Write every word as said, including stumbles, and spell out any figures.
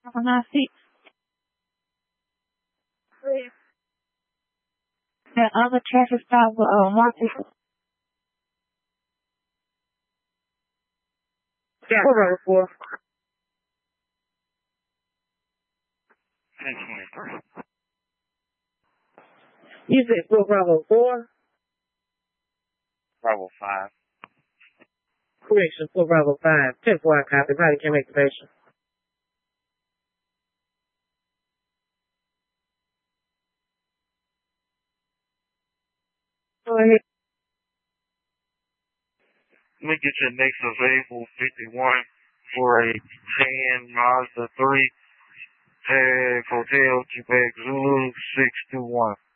nine six. The other traffic stop with uh, Marcus. Yeah, Bravo four. ten twenty-three. You said four Bravo four? Bravo five. Correction, four Bravo five. ten four, I copy. Probably can't make the patient. Go ahead. Let me get your next available fifty-one for a ten Mazda three, Tag Hotel, Quebec Zulu six two one.